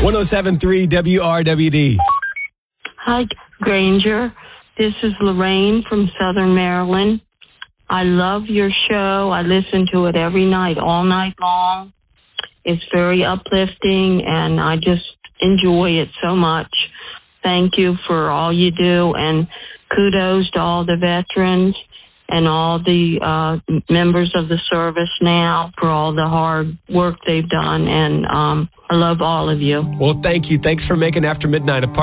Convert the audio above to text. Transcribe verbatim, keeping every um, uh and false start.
one oh seven point three W R W D. Hi, Granger. This is Lorraine from Southern Maryland. I love your show. I listen to it every night, all night long. It's very uplifting, and I just enjoy it so much. Thank you for all you do, and kudos to all the veterans and all the uh, members of the service now for all the hard work they've done, and um, I love all of you. Well, thank you. Thanks for making After Midnight a part